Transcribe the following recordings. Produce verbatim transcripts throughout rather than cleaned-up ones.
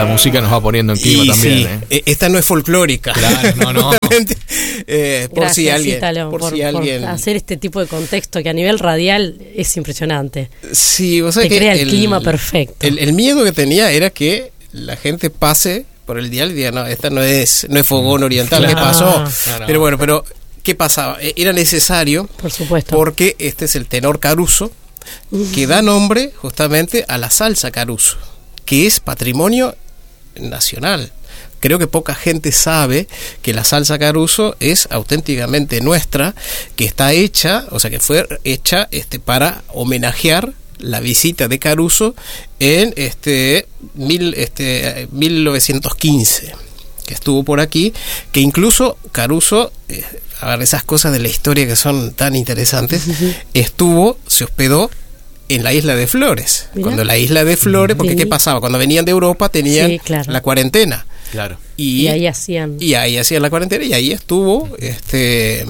la música nos va poniendo en clima y también. Sí, ¿eh? Esta no es folclórica. Claro, no, no. eh, por Gracias, si alguien, Ítalo, por, por, si alguien... por hacer este tipo de contexto que a nivel radial es impresionante. Sí, vos sabés Te que crea el, el clima perfecto. El, el miedo que tenía era que la gente pase por el dial y diga, no, esta no es, no es fogón oriental, Claro. ¿qué pasó? Claro. Pero bueno, pero ¿qué pasaba? Era necesario, Por supuesto. porque este es el tenor Caruso, que da nombre justamente a la salsa Caruso, que es patrimonio nacional. Creo que poca gente sabe que la salsa Caruso es auténticamente nuestra, que está hecha, o sea, que fue hecha este para homenajear la visita de Caruso en este, mil, este mil novecientos quince, que estuvo por aquí, que incluso Caruso, eh, a ver, esas cosas de la historia que son tan interesantes, uh-huh. estuvo, se hospedó en la isla de Flores. Mirá. Cuando la isla de Flores, porque sí. ¿qué pasaba? Cuando venían de Europa tenían sí, claro. la cuarentena. Claro. Y, y ahí hacían. Y ahí hacían la cuarentena y ahí estuvo este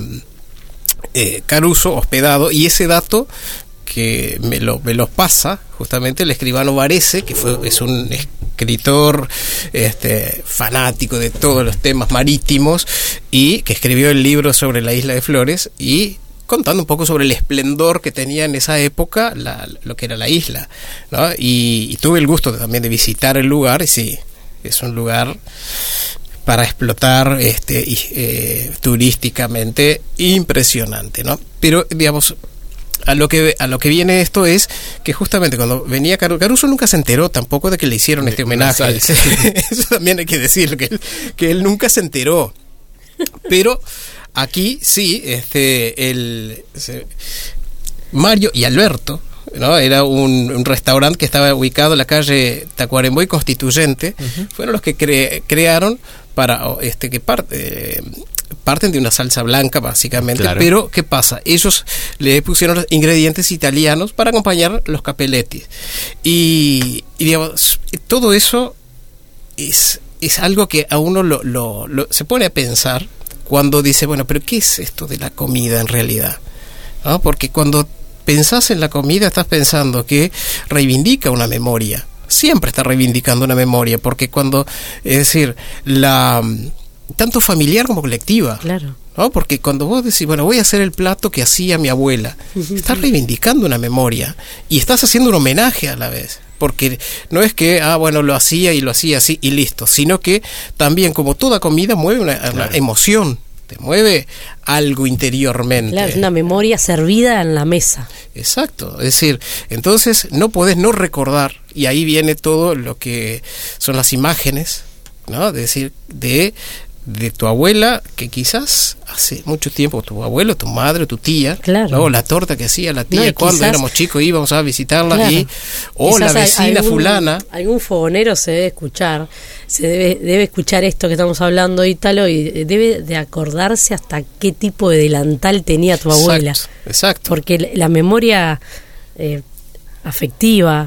eh, Caruso hospedado, y ese dato que me lo, me lo pasa justamente el escribano Varese, que fue, es un escritor este, fanático de todos los temas marítimos, y que escribió el libro sobre la isla de Flores, y contando un poco sobre el esplendor que tenía en esa época la, lo que era la isla, ¿no? Y, y tuve el gusto también de visitar el lugar, y sí, es un lugar para explotar este y, eh, turísticamente impresionante, ¿no? Pero digamos, a lo que a lo que viene esto es que justamente cuando venía Caruso, Caruso nunca se enteró tampoco de que le hicieron este homenaje. Eso también hay que decirlo, que él, que él nunca se enteró. Pero aquí sí, este el se, Mario y Alberto, ¿no? Era un, un restaurante que estaba ubicado en la calle Tacuarembó y Constituyente, uh-huh. fueron los que cre, crearon para este que parte eh, parten de una salsa blanca básicamente, claro. Pero ¿qué pasa? Ellos le pusieron los ingredientes italianos para acompañar los capelletti, y, y digamos, todo eso es, es algo que a uno lo, lo, lo, se pone a pensar cuando dice, bueno, pero ¿qué es esto de la comida en realidad? ¿No? Porque cuando pensás en la comida estás pensando que reivindica una memoria, siempre está reivindicando una memoria, porque cuando, es decir, la tanto familiar como colectiva, claro, ¿no? Porque cuando vos decís, bueno, voy a hacer el plato que hacía mi abuela, estás reivindicando una memoria y estás haciendo un homenaje a la vez, porque no es que, ah, bueno, lo hacía y lo hacía así y listo, sino que también, como toda comida, mueve una, claro. una emoción, te mueve algo interiormente. Claro, es una memoria servida en la mesa. Exacto, es decir, entonces no podés no recordar, y ahí viene todo lo que son las imágenes, ¿no? Es decir, de de tu abuela, que quizás hace mucho tiempo, tu abuelo, tu madre, tu tía, claro. ¿no? La torta que hacía la tía, no, cuando quizás, éramos chicos íbamos a visitarla, claro. y o quizás la vecina algún, fulana. Algún fogonero se debe escuchar, se debe, debe escuchar esto que estamos hablando, Ítalo, y debe de acordarse hasta qué tipo de delantal tenía tu abuela. Exacto, exacto. Porque la memoria eh, afectiva,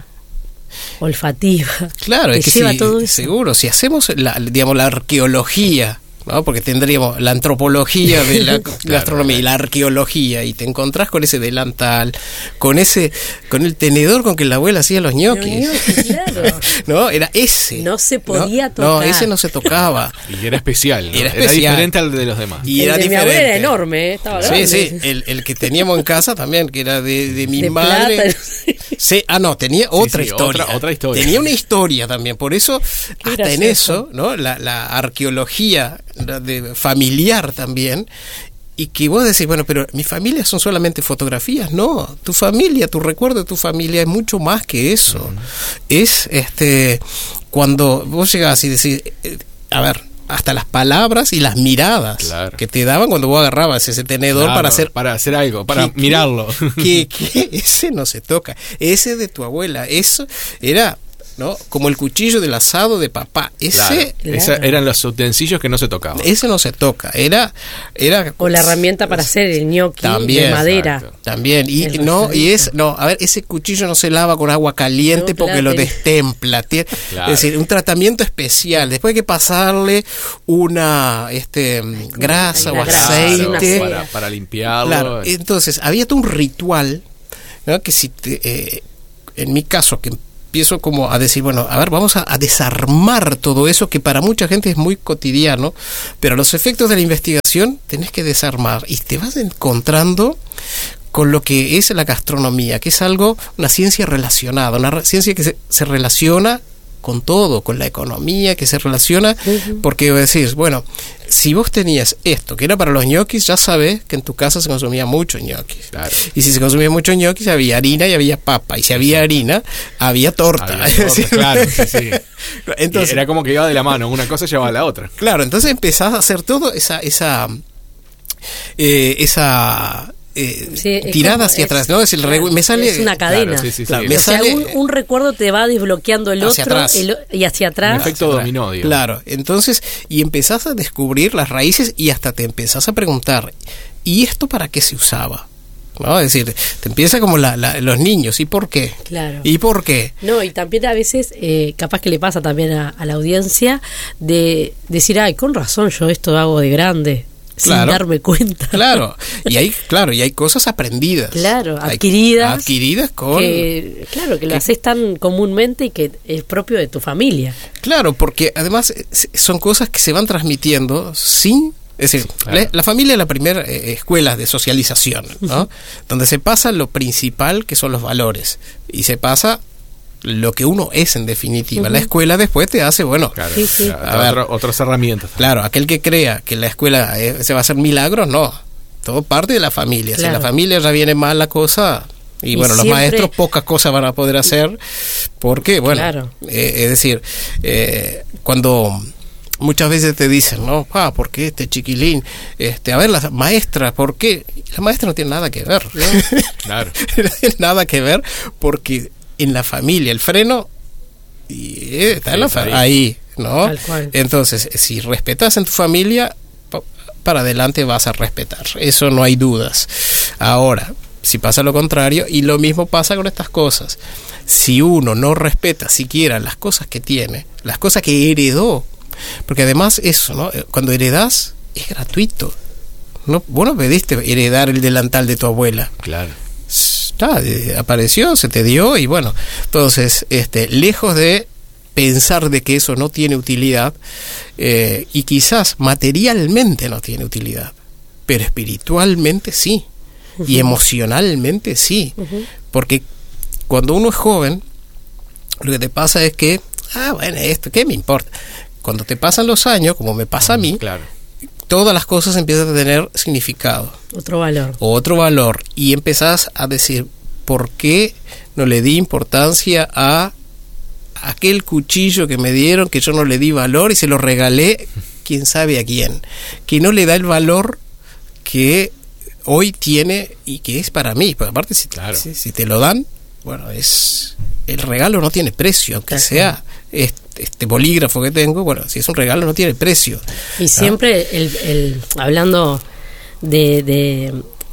olfativa, claro, es que lleva si, todo eso. Seguro, si hacemos la, digamos, la arqueología, ¿no? Porque tendríamos la antropología de la claro, gastronomía y la arqueología, y te encontrás con ese delantal, con ese, con el tenedor con que la abuela hacía los ñoquis. Los ñoquis, claro. No, era ese. No se podía ¿no? tocar. No, ese no se tocaba. Y era especial, ¿no? Era, era especial. diferente al de los demás. Y el era de diferente. Mi abuela era enorme, ¿eh? Estaba sí, grande. sí. El, el que teníamos en casa también, que era de, de mi de madre. Plata. Sí, ah, no, tenía otra sí, sí, historia. Otra, otra historia. Tenía una historia también. Por eso, Qué hasta gracioso. en eso, ¿no? La, la arqueología de, familiar también. Y que vos decís, bueno, pero mi familia son solamente fotografías. No, tu familia, tu recuerdo de tu familia es mucho más que eso. Uh-huh. Es este cuando vos llegás y decís, eh, a ver, hasta las palabras y las miradas claro. que te daban cuando vos agarrabas ese tenedor claro, para hacer para hacer algo, para que, mirarlo. Que, que ese no se toca, ese de tu abuela, eso era, ¿no? Como el cuchillo del asado de papá, ese claro, claro. Esa eran los utensilios que no se tocaban. Ese no se toca, era era o la herramienta para hacer el ñoqui también, de madera. Exacto. También y el no y es no, a ver, ese cuchillo no se lava con agua caliente no, porque claro, lo destempla, tiene, claro. Es decir, un tratamiento especial. Después hay que pasarle una este grasa o grasa, aceite para, para limpiarlo. Claro, entonces había todo un ritual, ¿no? Que si te, eh, en mi caso que empiezo como a decir, bueno, a ver, vamos a, a desarmar todo eso que para mucha gente es muy cotidiano, pero a los efectos de la investigación tenés que desarmar y te vas encontrando con lo que es la gastronomía, que es algo, una ciencia relacionada, una re- ciencia que se, se relaciona con todo, con la economía, que se relaciona, uh-huh. porque decís, bueno, si vos tenías esto, que era para los ñoquis, ya sabés que en tu casa se consumía mucho ñoquis. Claro. Y si se consumía mucho ñoquis, había harina y había papa. Y si había harina, había torta. Había torta, claro, sí, sí. Entonces, y era como que iba de la mano, una cosa llevaba a la otra. Claro, entonces empezás a hacer todo esa, esa, eh, esa Eh, sí, tirada hacia es, atrás, ¿no? Es, el claro, regu- me sale, es una cadena. Claro, sí, sí, claro, sí. me o sea, sale, un, un recuerdo te va desbloqueando el hacia otro atrás. el, y hacia atrás. Un efecto dominó, digamos. Claro, entonces, y empezás a descubrir las raíces y hasta te empezás a preguntar, ¿y esto para qué se usaba? ¿No? Es decir, te empieza como la, la, los niños, ¿y por qué? Claro. ¿Y por qué? No, y también a veces, eh, capaz que le pasa también a, a la audiencia, de decir, ay, con razón yo esto hago de grande. Claro, sin darme cuenta. Claro, y hay, claro, y hay cosas aprendidas. Claro, hay, adquiridas. Adquiridas con... Que, claro, que lo que, haces tan comúnmente y que es propio de tu familia. Claro, porque además son cosas que se van transmitiendo sin... Es decir, claro. la, la familia es la primera eh, escuela de socialización, ¿no? Uh-huh. Donde se pasa lo principal, que son los valores, y se pasa lo que uno es en definitiva. Uh-huh. La escuela después te hace, bueno, claro, sí, sí. A ver, otro, otras herramientas. Claro, aquel que crea que la escuela eh, se va a hacer milagros, no. Todo parte de la familia. Claro. Si la familia ya viene mal la cosa, y, y bueno, siempre... los maestros pocas cosas van a poder hacer, porque, bueno, claro. eh, es decir, eh, cuando... muchas veces te dicen, ¿no? Ah, ¿por qué este chiquilín? Este, a ver, la maestra, ¿por qué? La maestra no tiene nada que ver. ¿No? Claro. No tiene nada que ver porque en la familia el freno y, eh, está sí, en la fa- ahí. ahí, ¿no? Tal cual. Entonces, si respetas en tu familia, pa- para adelante vas a respetar. Eso no hay dudas. Ahora, si pasa lo contrario, y lo mismo pasa con estas cosas. Si uno no respeta siquiera las cosas que tiene, las cosas que heredó, porque además eso, ¿no? Cuando heredás es gratuito. No, vos no pediste heredar el delantal de tu abuela. Claro. Ah, apareció, se te dio y bueno. Entonces, este, lejos de pensar de que eso no tiene utilidad, eh, y quizás materialmente no tiene utilidad, pero espiritualmente sí, uh-huh. y emocionalmente sí, uh-huh. porque cuando uno es joven, lo que te pasa es que, ah, bueno, esto, ¿qué me importa? Cuando te pasan los años, como me pasa a mí, claro. todas las cosas empiezan a tener significado. Otro valor. Otro valor. Y empezás a decir, ¿por qué no le di importancia a aquel cuchillo que me dieron, que yo no le di valor y se lo regalé, quién sabe a quién? Que no le da el valor que hoy tiene y que es para mí. Porque aparte, si, claro. si, si te lo dan, bueno, es el regalo no tiene precio, aunque claro. sea este, este bolígrafo que tengo, bueno, si es un regalo no tiene precio. Y siempre, ¿no? el, el hablando de, de,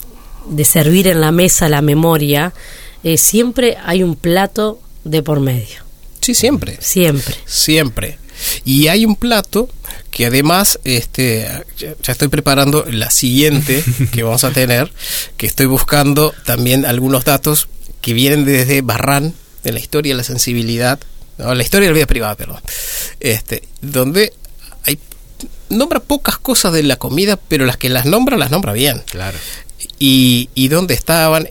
de servir en la mesa la memoria, eh, siempre hay un plato de por medio. Sí, siempre. Siempre. Siempre. Y hay un plato que además, este, ya, ya estoy preparando la siguiente que vamos a tener, que estoy buscando también algunos datos que vienen desde Barran, de la historia de la sensibilidad, no, la historia de la vida privada, perdón, este, donde hay nombra pocas cosas de la comida, pero las que las nombra, las nombra bien. Claro. Y, y dónde estaban,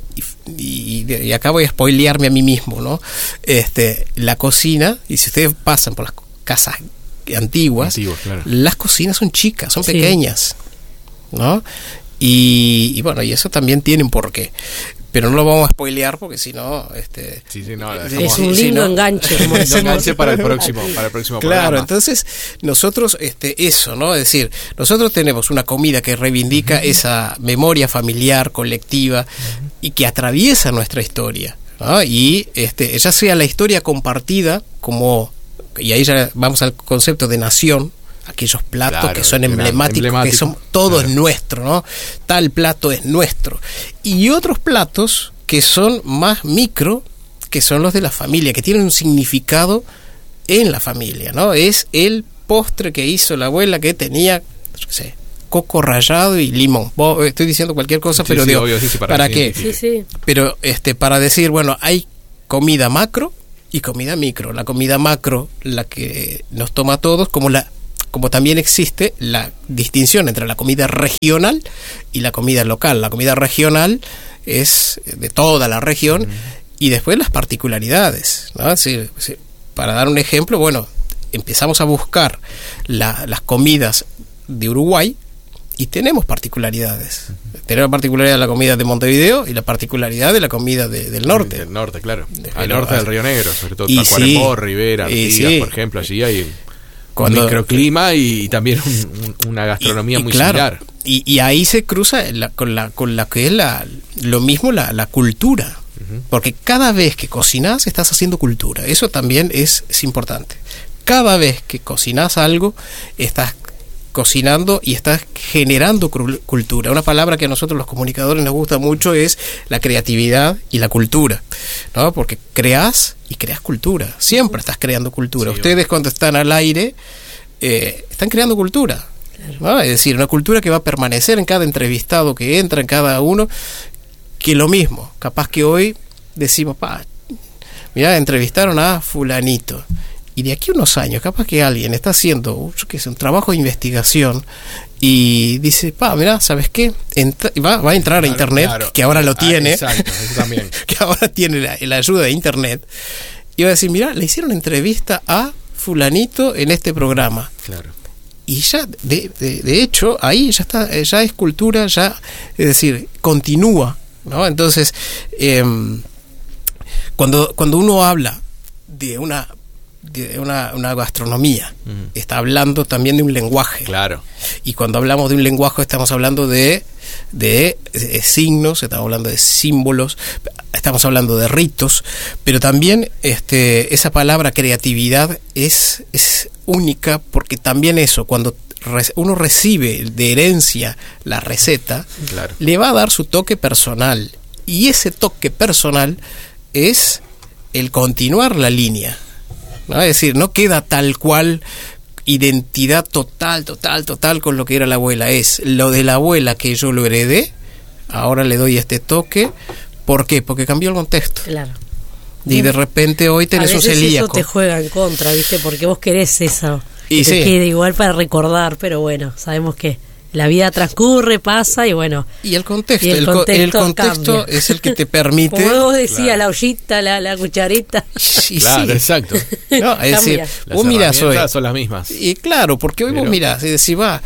y, y, y acá voy a spoilearme a mí mismo, ¿no? Este, la cocina, y si ustedes pasan por las casas antiguas, Antiguo, claro. las cocinas son chicas, son sí. pequeñas, ¿no? Y, y bueno, y eso también tiene un porqué. Pero no lo vamos a spoilear porque si no, este, sí, sí, no, es un lindo si no, enganche, como lindo enganche para el próximo, para el próximo claro, programa. Entonces nosotros, este, eso, ¿no? Es decir, nosotros tenemos una comida que reivindica uh-huh. esa memoria familiar colectiva uh-huh. y que atraviesa nuestra historia, ¿no? Y este, ya sea la historia compartida como, y ahí ya vamos al concepto de nación. Aquellos platos claro, que son emblemáticos, emblemático, que son todo claro. es nuestro, ¿no? Tal plato es nuestro. Y otros platos que son más micro, que son los de la familia, que tienen un significado en la familia, ¿no? Es el postre que hizo la abuela que tenía, yo qué sé, coco rallado y limón. Estoy diciendo cualquier cosa, sí, pero sí, digo, obvio, sí, sí, ¿para, ¿para qué? Sí, sí. Pero este, para decir, bueno, hay comida macro y comida micro. La comida macro, la que nos toma a todos, como la como también existe la distinción entre la comida regional y la comida local. La comida regional es de toda la región, uh-huh. y después las particularidades, ¿no? Es decir, para dar un ejemplo, bueno, empezamos a buscar la, las comidas de Uruguay y tenemos particularidades. Uh-huh. Tenemos la particularidad de la comida de Montevideo y la particularidad de la comida de, del norte. Del norte, claro. De, Al norte del Río Negro, sobre todo sí, Tacuarembó, Rivera, Artigas, sí. por ejemplo, allí hay Cuando, un microclima y también un, un, una gastronomía y, y muy claro, similar. Y, y ahí se cruza la, con la con la que es la lo mismo la, la cultura. Uh-huh. Porque cada vez que cocinas estás haciendo cultura. Eso también es, es importante. Cada vez que cocinas algo, estás cocinando y estás generando cru- cultura. Una palabra que a nosotros los comunicadores nos gusta mucho es la creatividad y la cultura, ¿no? Porque creas y creas cultura. Siempre estás creando cultura. Sí, Ustedes, cuando están al aire, eh, están creando cultura, ¿no? Es decir, una cultura que va a permanecer en cada entrevistado que entra, en cada uno, que lo mismo. Capaz que hoy decimos, pa, mirá, entrevistaron a fulanito. Y de aquí a unos años, capaz que alguien está haciendo, yo qué sé, un trabajo de investigación y dice, pa, mirá, ¿sabes qué? Entra, va, va a entrar claro, a internet, claro. que ahora lo tiene, ah, exacto, eso también. que ahora tiene la, la ayuda de internet, y va a decir, mirá, le hicieron entrevista a fulanito en este programa. Claro. Y ya, de, de, de hecho, ahí ya está, ya es cultura, ya, es decir, continúa, ¿no? Entonces, eh, cuando, cuando uno habla de una de una, una gastronomía, uh-huh. está hablando también de un lenguaje. Claro. Y cuando hablamos de un lenguaje estamos hablando de, de, de signos, estamos hablando de símbolos, estamos hablando de ritos, pero también este, esa palabra creatividad es, es única, porque también eso, cuando uno recibe de herencia la receta, claro. le va a dar su toque personal, y ese toque personal es el continuar la línea, ¿no? Es decir, no queda tal cual identidad total, total, total con lo que era la abuela. Es lo de la abuela que yo lo heredé, ahora le doy este toque. ¿Por qué? Porque cambió el contexto. Claro. Y de repente hoy tenés un celíaco. Eso te juega en contra, ¿viste? Porque vos querés eso. Y que sí. te quede igual para recordar, pero bueno, sabemos que la vida transcurre, pasa y bueno. Y el contexto, y el, el, contexto el contexto cambia. Es el que te permite. Como vos decías, claro. la ollita, la, la cucharita. Sí, claro, sí. exacto. No, es decir, las vos mirás hoy. son las mismas. Y claro, porque hoy pero... vos mirás y decís, va,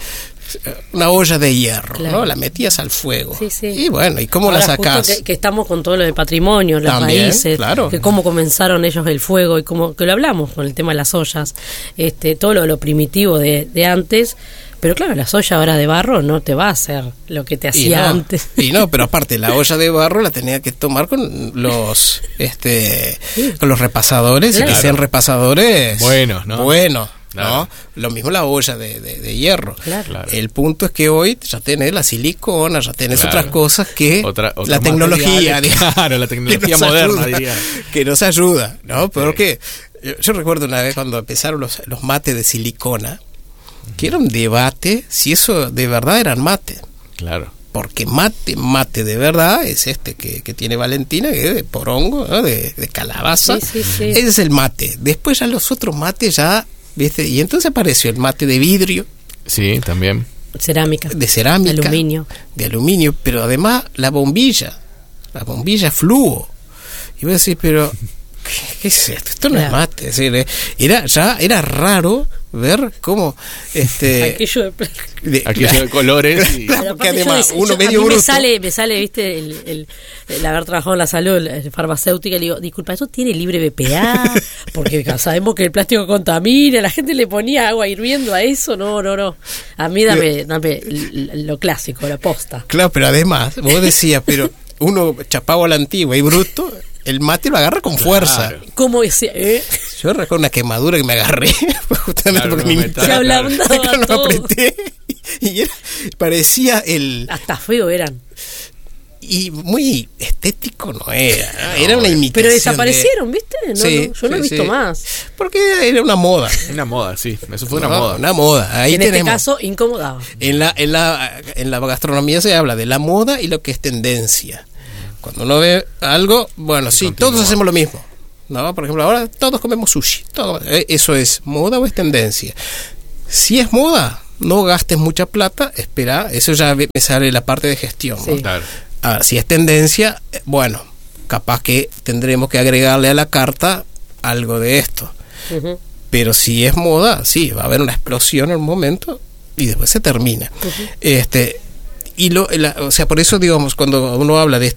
una olla de hierro, claro. ¿no? La metías al fuego. Sí, sí. Y bueno, ¿y cómo ahora, la sacás? Que, que estamos con todo lo de patrimonio, las También, raíces, claro. que cómo comenzaron ellos el fuego y cómo, que lo hablamos con el tema de las ollas, este, todo lo, lo primitivo de, de antes. Pero claro, la olla ahora de barro no te va a hacer lo que te hacía y no, antes. Y no, pero aparte la olla de barro la tenía que tomar con los este sí. con los repasadores, claro. Y que sean repasadores buenos, ¿no? Buenos, claro. ¿no? Lo mismo la olla de, de, de hierro. Claro. El punto es que hoy ya tenés la silicona, ya tenés claro. otras cosas que Otra, la tecnología, digamos, claro, la tecnología moderna, ayuda, diría. Que nos ayuda, ¿no? Porque yo, yo recuerdo una vez cuando empezaron los, los mates de silicona, que era un debate si eso de verdad eran mate. Claro. Porque mate, mate de verdad es este que, que tiene Valentina, que es de porongo, ¿no? de, de calabaza. Sí, sí, sí. Ese es el mate. Después ya los otros mates ya, ¿viste? Y entonces apareció el mate de vidrio. Sí, también. Cerámica. De cerámica. De aluminio. De aluminio, pero además la bombilla. La bombilla fluo. Y voy a decir, pero... ¿Qué, qué es esto? Esto no claro. es mate. Es decir, era, ya era raro ver cómo este aquello de, de, aquello de colores y... claro, porque además yo, uno yo, medio a mí bruto me sale me sale viste el, el, el haber trabajado en la salud el farmacéutica, le digo, disculpa, ¿esto tiene libre B P A? Porque sabemos que el plástico contamina, la gente le ponía agua hirviendo a eso. No, no, no, a mí dame, dame lo clásico, la posta. Claro, pero además vos decías, pero uno chapado a la antigua y bruto, el mate lo agarra con fuerza. Claro. ¿Cómo decía? ¿Eh? Yo recuerdo una quemadura que me agarré justamente claro, porque no me claro. Se ablandaba no todo. apreté y era, parecía el hasta feo eran. Y muy estético no era, ¿no? Era una imitación. Pero desaparecieron, de... ¿viste? No, sí, no, yo no sí, he visto sí. más. Porque era una moda. Una moda, sí. Eso fue una no, moda. Una moda. Ahí en tenemos. este caso, incomodaba. En la, en la, en la gastronomía se habla de la moda y lo que es tendencia. Cuando uno ve algo, bueno, sí, continúa. todos hacemos lo mismo. ¿no? Por ejemplo, ahora todos comemos sushi. Todo, ¿eso es moda o es tendencia? Si es moda, no gastes mucha plata, espera, eso ya me sale la parte de gestión, ¿no? Sí. Claro. Ahora, si es tendencia, bueno, capaz que tendremos que agregarle a la carta algo de esto. Uh-huh. Pero si es moda, sí, va a haber una explosión en un momento y después se termina. Uh-huh. Este, y lo, la, o sea, por eso, digamos, cuando uno habla de,